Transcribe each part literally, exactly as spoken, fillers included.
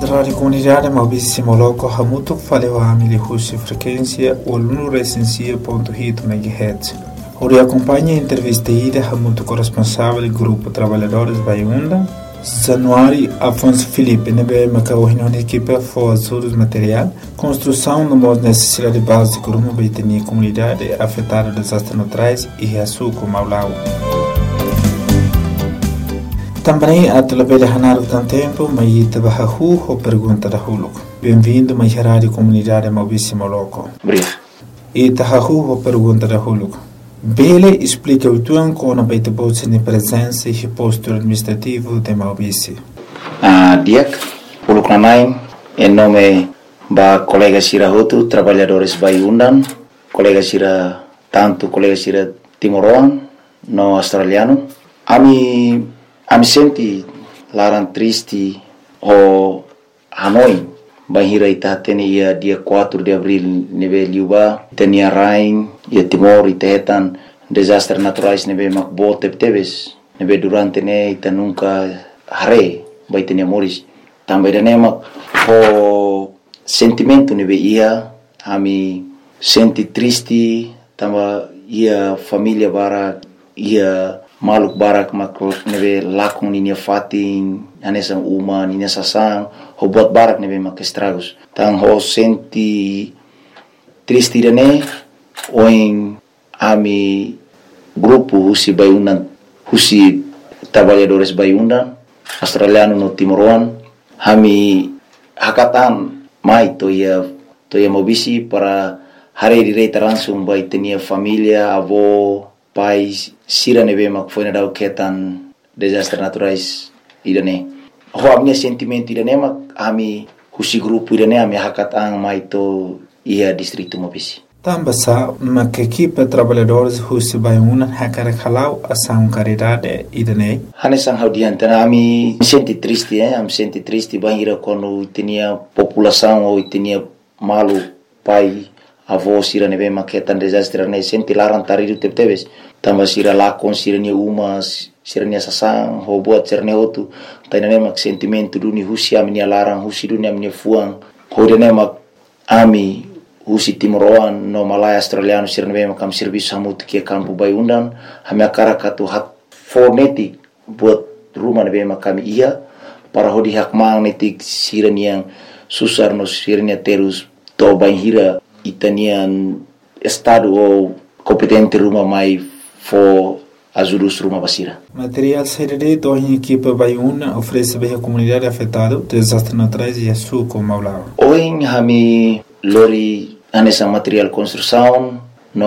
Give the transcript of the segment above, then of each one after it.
Rádio Comunidade Maurício Moloco Hamuto falou a milihussi frequência oluno recensia ponto oito megahertz. Ori acompanha a entrevista ida Hamuto corresponsável do grupo Trabalhadores Baiunda. Januário Afonso Felipe nebe macaohino na equipe for ajudos material, construção no modo necessidade básica rumo baitania comunidade afetada desastres naturais e reaçuco Maulau. Também a televela Hanar do tempo, mas ita bahahu ou pergunta da Huluco. Bem-vindo mais à Rádio Comunidade Maurício Moloco. Obrigado. Ita hahu ou pergunta da Huluco. Bele explica o tuan com a baita bolsa de presença e posto administrativo de Maurício. Ah, Diak, Huluco Nanai, em nome da colega Sira Hotu, trabalhadores Baiundan, colega Sira, tanto colega Sira Timoroan, no australiano. Ami Ami senti larang triste o Hanoi bahira ita teni ia dia quatro de abril nebe liuba tenia rain ia Timor ita hetan desastre naturais nebe makbo tebtebes nebe durante ne ita nunca hare bai tenia moris também dane mak o sentimento nebe ia ami senti triste tamba ia família bara ia maluk barak makro nebe lakung ninia fatin anesang uma ninia sasang ho buat barak nebe mak estragos tang ho senti triste dane oing ami grupo husi Baiundan husi trabalhadores Baiundan australiano no Timoroan hami hakatan mai to ia to ia mobisi para hari direita langsung bai tenia família avó pais sira nebe mak foi na dau ketan desastre naturais idane ho amne sentimento idane mak ami husi grupo idane ami hakatang mai to ia distrito Mobisi tambasa mak equipe trabalhadores husi Baiundan hakara khalau asam caridade idane hanesang haudian tana ami senti triste eh am senti triste bahira quando tinha população ou tinha malu pai avó sira nebe mak ketan desastre ne senti larang taridu tebtebes tamba sira lakon sira nia umas sira nia sasang ho buat sirne hotu tainane mak sentimento duni husi ami nia larang husi dunia ami nia fuang ho dene mak ami husi Timoroan no Malaya australiano sira nebe mak am serviço hamut kia kampu Baiundan hami akara katu hat fonetik buat rumah nebe mak kami ia para hodi hak magnetik sira nia susar no sira nia terus to bainhira itanian estado ou competente rumah mai for ajudus rumah basira. Material serede do em equipe Baiundan oferece bem a comunidade afetada desastres naturais e açúcar Maulau. Hoje hami lori anessa material construção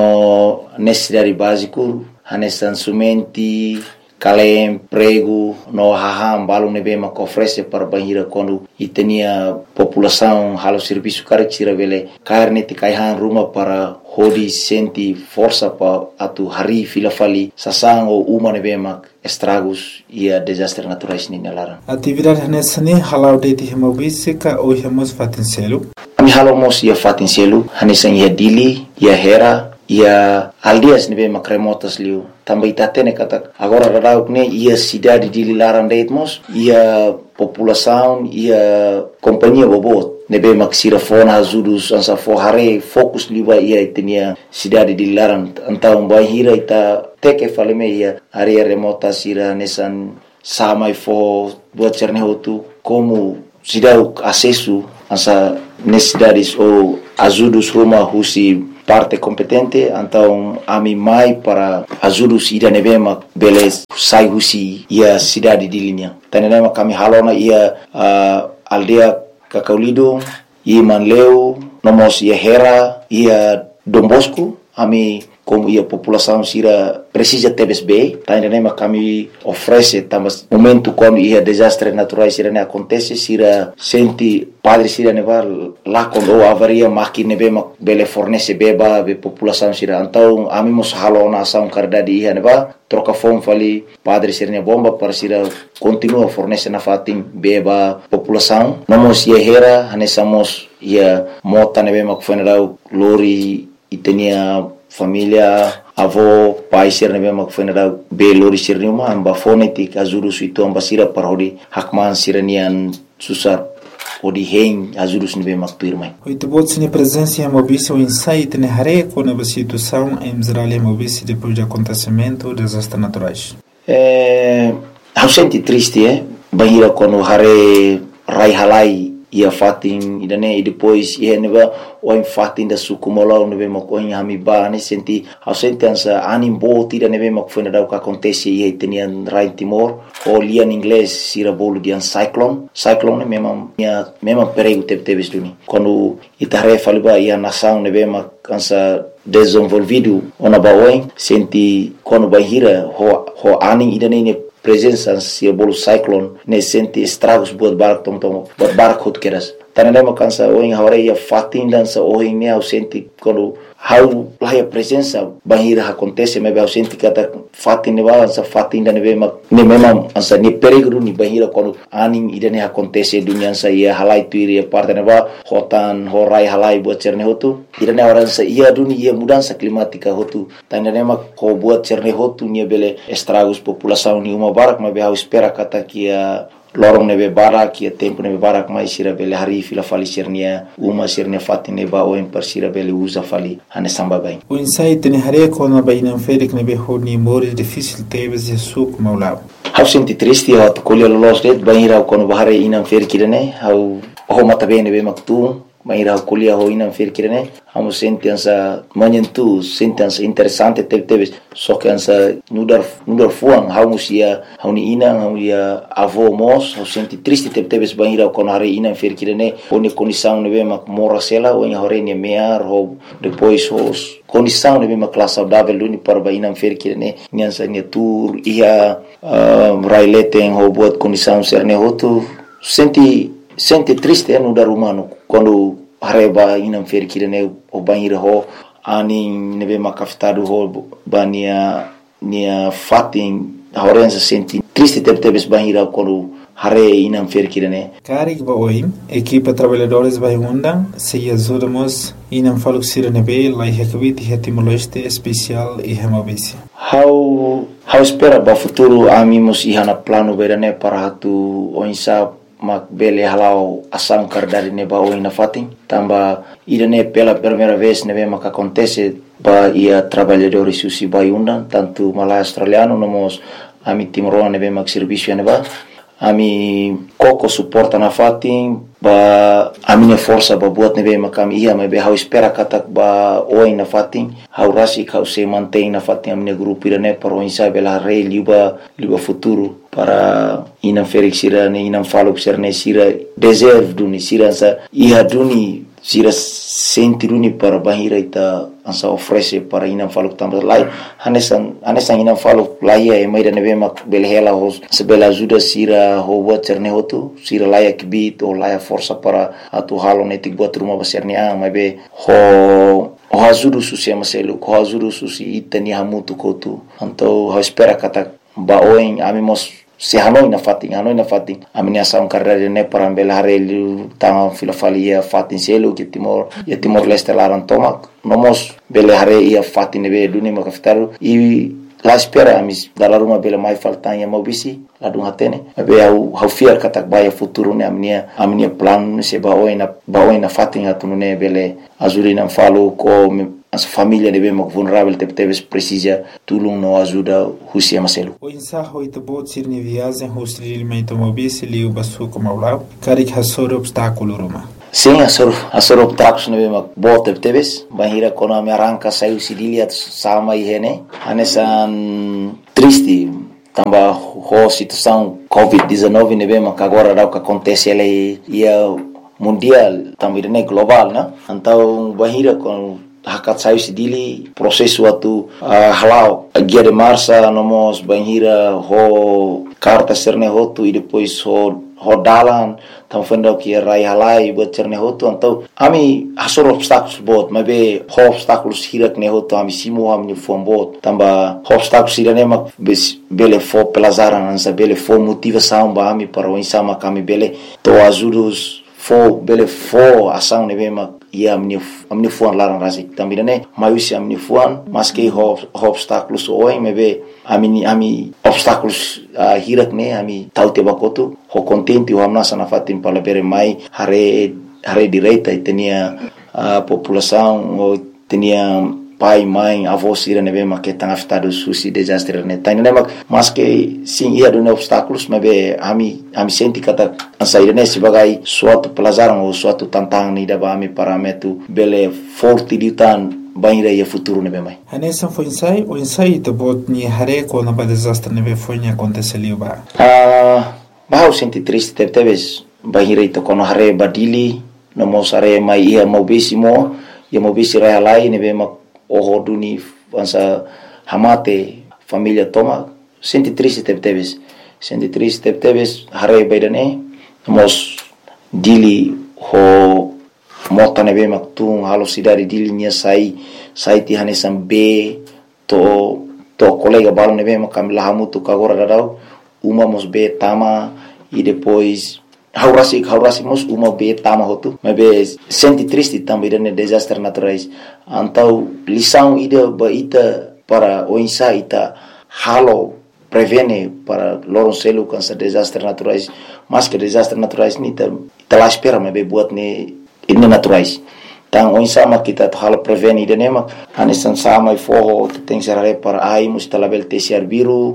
no necessidade básico anessa sumenti kalem prego no haham balung nebe mak oferece para banhira quando itenia população halo serviço carexira vele carne te kaihan rumah para hodi senti força pa atu hari fila fali sasang o uma nebe mak estragos ia desastre naturais ni nalaran atividade nessa ne halau de ti Maurício ka o hemos fatincelo ami halo mos ia fatincelo hanesan ia dili ia hera ia aldias nebe mak remotas liu também tatene kata agora radau ne ia cidade de Lilaran deitmos ia população ia companhia bobot nebe maksira fona azudus ansa forhare fokus liba ia itenia cidade de Lilaran antau bahira ita teke faleme ia area remota sira nesan samai fo buat cerne hotu como cidade acesso ansa necessidades ou azudus rumah husi parte competente então ami mai para ajudus ida nebema beles sai husi ia cidade de linha tanema kami halona ia uh, aldea Kakaulido ia Manleu nomos ia Hera ia Dombosco ami como ia população sira precisa tebes bem tanema kami oferece tamas momento quando ia desastre naturais sira ne acontece sira senti padre sira neva lá quando avaria máquina bema bele fornece beba be população sira então amimos halona ação cardade ia neva troca fome fali padre sira ne bomba para sira continua fornece na fatim beba população nomos ia Hera hanesamos ia mota nebema kufenera lori itenia família avó pai sir nebe mak fenera be lori sir numa amba fonetik azuru suito amba sira parodi hakman siranian susar ou de rei ajudos nebe makpirmai. Oito bots ni presença em Mobice o insight ne hare com a situação em Israel e Mobice depois do acontecimento dos desastres naturais. É, eu senti triste, é, bahira quando hare rai halai ia fatin idane e depois ia neba o em fatin da sukumola nebe makoin hamiba ne senti eu senti ansa anim bot ida nebe makfoi nada o que acontece ia tenian rai Timor ou lia em inglês sira bolo de an cyclone cyclone mesmo minha mesmo perigo teve teve duni quando itare faliba ia nação nebe makansa desenvolvido ona baoin senti quando bahira ho ho aning idane ne presença se bolo cyclone ne senti estragos buat barak tom tom buat barak hot keras tanane makansa oin hore ia fatin dansa oin ne au senti quando how lá a presença bahira acontece mas eu senti que até fatin ne ba sa fatin da ne be ne mesmo ansa ne perigo ni bahira quando aning ida ne acontece dunia sa ia halai tuiri parte ne ba hotan horai halai buat cerne hotu ida ne orang sa ia dunia ia mudança climática hotu tanane ma ko buat cerne hotu ni bele estragos população ni uma barak mas eu espera kata que a lorong nebe barak ia tempo nebe barak mai sira bele hari fila fali sirnia uma sirnia fatin neba o em persira bele usa fali ane samba bem o insight ne hare com a baina ferik nebe honi mores difícil tebes e suco maulab eu senti triste eu colhe los det baira quando bahare inam ferik ne eu o mata bem nebe maktu baira colhe ho inam ferik ne amo senti ansa manyentu senti ansa interessante tebe tebes só que ansa nudar nudar fuang how musia how ni ina how ia avô mos eu senti triste tebe tebes baira quando hare inam ferik ne oni condição nebe mak morasela o hore ne mear ho depois os condição nebe mak classe saudável luni para bainam ferik ne nyansa ne tour ia raileten ho buat condição serne hotu senti senti triste no dar humano quando hareba inam ferik ne o banheiro ho ani nebe makafitado ho bania nia fatin horenza senti triste tebe tebes banheiro quando hare inam ferik ne Karik ba oi equipa trabalhadores vai undang se ajudamos inam faluk sira nebe lai hekvit hetimoloste especial e hemabisi how how espera ba futuro amimos ihana plano berane para hatu oinsa mak bele halau asam kardari ne ba oina fatin tamba idane pela primeira vez nebe mak acontece ba ia trabalhadores susi vai undang tanto malai australiano nomos ami timoro nebe mak serviço ne ba ami koko suporta na fatin ba amine força ba buat nebe makam ia me be how espera katak ba oi na fatin how rasi how se mantém na fatin amine grupo irane para o insa bela rei liba liba futuro para inam ferik sira ne inam falok serne sira deserve duni sira sa ia duni sira senti duni para bahira ita ansa oferece para inam falok tambah lai hanesan hanesan inam falok lai e mai da nebe mak belhela hos sebela ajuda sira ho buat serne hotu sira lai kibit o lai força para atu halo netik buat rumah besarni ang mai be ho o ajuda susi amaselu ho ajuda susi itani hamutu kotu anto ho espera kata ba oin amimos se hanoi na fatin hanoi na fatin amnia saun carreira ne para bela harelu tanga filofalia fatin selo que timor e timor leste laran tomak nomos bela hare ia fatin be duni makaftaru e la espera amis dalar uma bela mai faltan ya mobisi la dun hatene be au hau fiar katak baya futuro ne amnia amnia plan se ba oina ba oina fatin atune bele azurina falo ko as família nebe mak vulnerável tebe teves precisa tulung no ajuda husia maselu o insaho ito bot sirni viagem hostrilmente mobisi liu basu como lao karik hasor obstáculo roma sim asor asor obstáculos nebe mak bot tebe teves bahira kono me arranca saiu sidilia sama ihene anesan triste tamba ho situação covid dezenove nebe mak agora dá o que acontece ele ia mundial também né global né então bahira com hakat sayu sidili prosesu atu uh, halau guia de marcha nomos banhira ho carta serne hotu e depois ho rodalan tam fenda que rai halai buat serne hotu então ami asor obstáculos bot mas be ho obstáculos hirak ne hotu ami simo ami fom bot tamba obstáculos irane mak bele fo pelazaran ansa bele fo motivação ba ami para o insama kami bele to ajudos fo bele fo ação nebe mak ia amin'ny amin'ny foan larang raha tambina ne maiusi amin'ny foan maske obstáculos oi mebe ami ami obstáculos uh, hirak ne ami taute bakotu ho contente o amna sana fatin palabere mai hare hare direita tenia a população o tenia pai mãe avô sira nebe maketang afetado susi desastre ne tani ne mas que sim ia do obstáculos mebe ami ami senti kata saída ne sebagai suatu pelajaran ou suatu tantang ni daba ami parametu bele forte di tan banira ia futuro nebe mai hanesa foi ensaio o ensaio de bot ni hare ko na ba desastre nebe foi ni aconteceu ba ah bah senti triste teve teves banira ito kono hare badili no mosare mai ia mobisimo ia mobisi rai lai nebe mak oho duni ansa hamate família toma senti triste teve teves senti triste teve teves hare baidane mos dili ho mota nebe mak tung halo sidari dili nia sai sai ti hanesam be to to colega bal nebe mak kamila hamutu kagora dadau uma mos be tama e depois haurasi haurasi mos uma be tama hotu mebe senti triste também de desastre naturais então lição ida baita para o insa ita halo prevene para loron selo cansa desastre naturais mas que desastre naturais ni ta ta la espera mebe buat ne ini naturais tang o insa ma kita halo prevene ida nema anesan sama i forro tem serare para ai mus talabel tesiar biru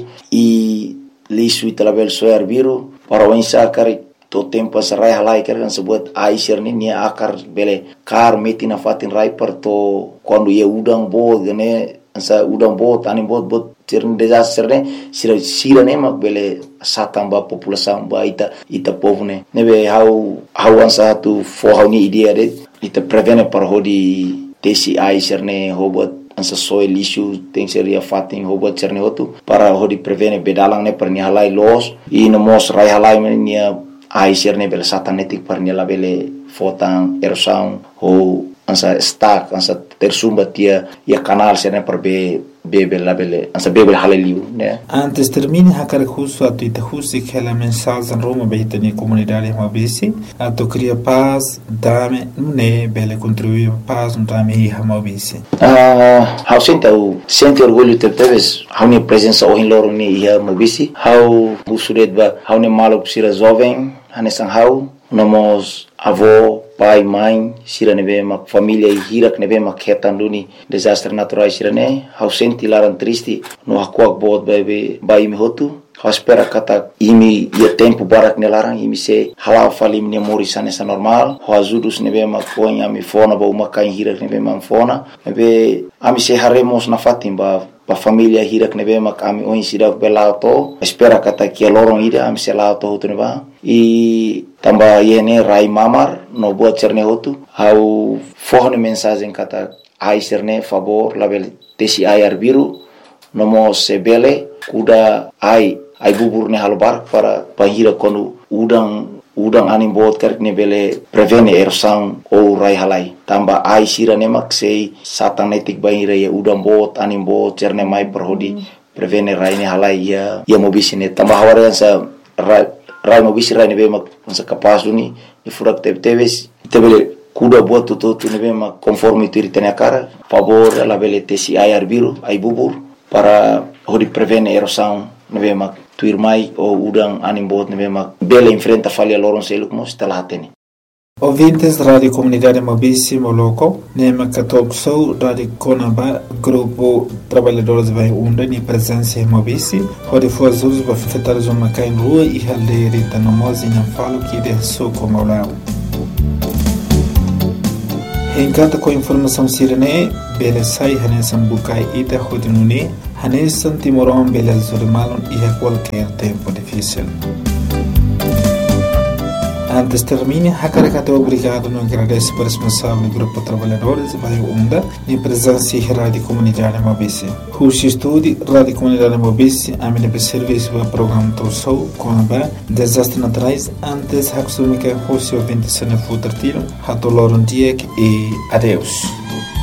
e lisu talabel soar biru para o insa kari to tempo sarai halai kan sebut aisir ni nia akar bele kar meti na fatin rai per to quando ia udang bo gane ansa udang bo tani bot bot tirn desastre ne sira sira ne mak bele satamba população ba ita ita povo ne nebe how how ansa tu for how ni idea de ita prevene par hodi tesi aisir ne hobot ansa soil issue tem seria fatin hobot cerne hotu para hodi prevene bedalang ne per ni halai los i no mos rai halai nia aisir ne bele satanetik par ni la bele fotan erosão ou ansa stack ansa tersumba tia ia canal serne per be bebe la bele ansa bebe haleliu ne antes termine hakar justo a tu justi que la mensagem en Roma beita ni comunidade mabisi a to cria paz dame ne bele contribuir paz no dame hi mabisi ah how sente o sente orgulho te teves how ni presença o in loro ni hi mabisi how busuret ba how ni malo sira jovem hanesan how nomos avô pai mãe sira nebe mak família e hirak nebe mak hetanduni desastre naturais sira ne how senti laran triste no hakuak bot bebe bai mi hotu how espera kata imi ia tempo barak ne larang imi se hala falim ne morisane sa normal how azudus nebe mak põe ami fona ba uma kai hirak nebe mak fona nebe ami se haremos na fatim ba pa família hirak nebe mak ami oin sira belauto espera kata kia lorong ida ami se lauto hotu neba e tamba yene rai mamar no buat cerne hotu how forne mensagem kata ai cerne favor label tesi ayar biru nomo sebele kuda ai ai bubur ne halbar para pahira konu udang udang anim bot karek ne bele prevene erosão ou rai halai tamba ai sira ne mak sei satanetik bahira ya udang bot anim bot cerne mai perhodi prevene rai ne halai ya ya mobisine tamba hawara sa rai rai mobisi rai ne be mak sa kapas duni e furak tebe teves tebele kuda buat tu tu ne be mak conforme tu ritene cara favor la bele tesi ayar biru ai bubur para hodi prevene erosão ne be mak tuir mai o udang anim bot ne be mak bele enfrenta falha loron seluk mos talatene ouvintes Rádio Comunidade Mabisi Moloko, Nema Katok Sou, Rádio Conaba, Grupo Trabalhadores Vai Unda, ni presença em Mabisi, onde foi as usos para afetar os homens em rua e aldeia Rita Nomos e não falo que de sou como lá. Encanta com informação sirene, bele sai hanesan bukai ita hodinuni, hanesan timoron bele zurimalon e a qualquer tempo difícil. Antes termine, Hakarakato obrigado no agradece por responsável do Grupo Trabalhadores Vai Unda, em presença da Rádio Comunidade Mabisi. Rushi Estúdio, Rádio Comunidade Mabisi, a minha serviço para o programa Torsou, com a desastre naturais, antes Haksumika Rushi ouvinte se não for tiro, Hatoloron Diek e adeus.